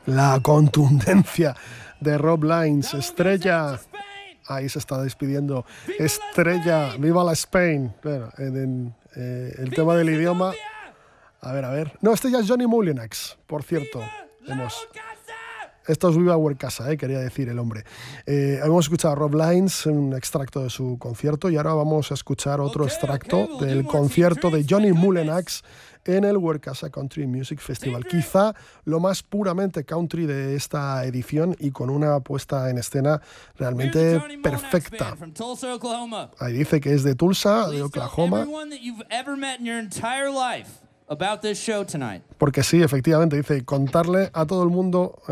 La contundencia de Rob Lines, estrella. Ahí se está despidiendo. Estrella, viva la Spain. Bueno, el tema del idioma. A ver. No, este ya es Johnny Mullinax, por cierto. Esto es Viva Huercasa, quería decir el hombre. Hemos escuchado a Rob Lines, un extracto de su concierto, y ahora vamos a escuchar otro extracto del concierto de Johnny Mullinax en el Huercasa Country Music Festival. Quizá lo más puramente country de esta edición y con una puesta en escena realmente perfecta. Ahí dice que es de Tulsa, de Oklahoma. Porque sí, efectivamente, dice contarle a todo el mundo